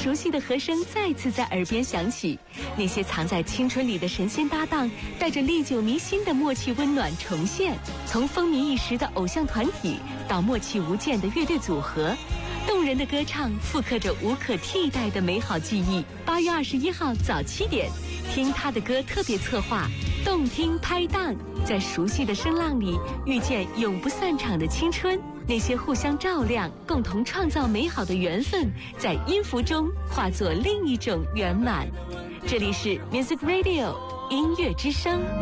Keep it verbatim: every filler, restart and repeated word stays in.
熟悉的和声再次在耳边响起，那些藏在青春里的神仙搭档，带着历久弥新的默契温暖重现。从风靡一时的偶像团体到默契无间的乐队组合，动人的歌唱复刻着无可替代的美好记忆。八月二十一号早七点，听他的歌特别策划，动听拍档，在熟悉的声浪里遇见永不散场的青春。那些互相照亮、共同创造美好的缘分，在音符中化作另一种圆满。这里是 Music Radio 音乐之声。